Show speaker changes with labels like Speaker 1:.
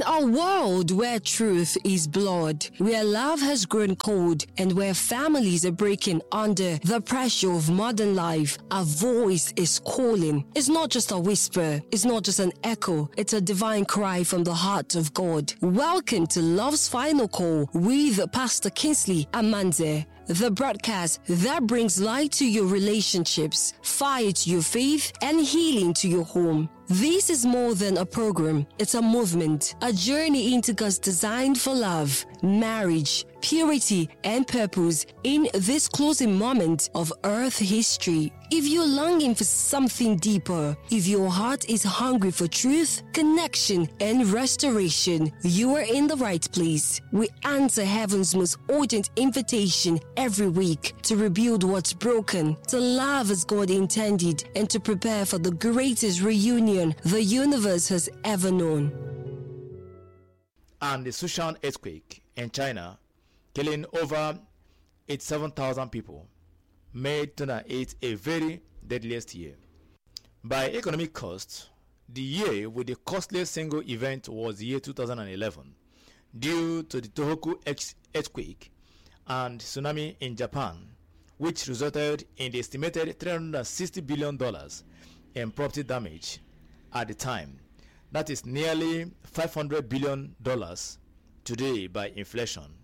Speaker 1: a world where truth is blood, where love has grown cold, and where families are breaking under the pressure of modern life, a voice is calling. It's not just a whisper, it's not just an echo, it's a divine cry from the heart of God. Welcome to Love's Final Call with Pastor Kingsley Amanze, the broadcast that brings light to your relationships, fire to your faith, and healing to your home. This is more than a program. It's a movement, a journey into God's design for love, marriage, purity, and purpose in this closing moment of Earth history. If you're longing for something deeper, if your heart is hungry for truth, connection, and restoration, you are in the right place. We answer heaven's most urgent invitation every week to rebuild what's broken, to love as God intended, and to prepare for the greatest reunion the universe has ever known.
Speaker 2: And the Sichuan earthquake in China, killing over 87,000 people, made 2008 a very deadliest year. By economic cost, the year with the costliest single event was the year 2011, due to the Tohoku earthquake and tsunami in Japan, which resulted in the estimated $360 billion in property damage at the time. That is nearly $500 billion today by inflation.